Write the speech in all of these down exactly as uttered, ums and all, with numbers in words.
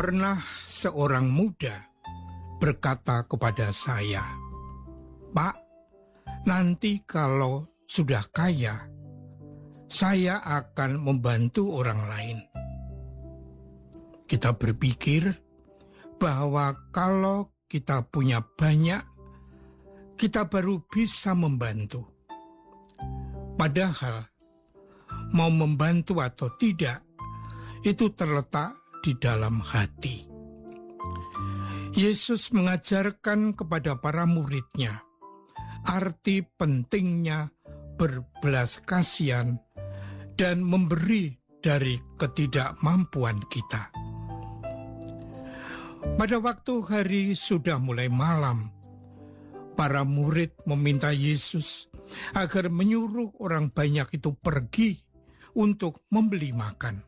Pernah seorang muda berkata kepada saya, "Pak, nanti kalau sudah kaya, saya akan membantu orang lain." Kita berpikir bahwa kalau kita punya banyak, kita baru bisa membantu. Padahal, mau membantu atau tidak, itu terletak di dalam hati. Yesus mengajarkan kepada para murid-Nya arti pentingnya berbelas kasihan dan memberi dari ketidakmampuan kita. Pada waktu hari sudah mulai malam, para murid meminta Yesus agar menyuruh orang banyak itu pergi untuk membeli makan.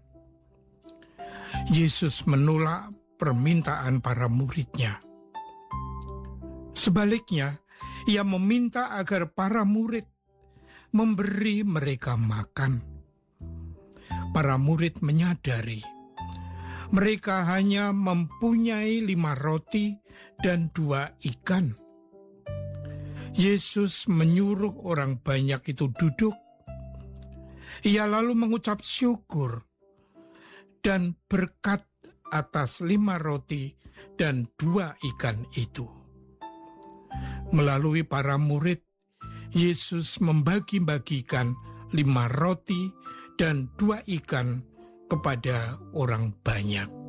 Yesus menolak permintaan para murid-Nya. Sebaliknya, Ia meminta agar para murid memberi mereka makan. Para murid menyadari mereka hanya mempunyai lima roti dan dua ikan. Yesus menyuruh orang banyak itu duduk. Ia lalu mengucap syukur dan berkat atas lima roti dan dua ikan itu. Melalui para murid, Yesus membagi-bagikan lima roti dan dua ikan kepada orang banyak.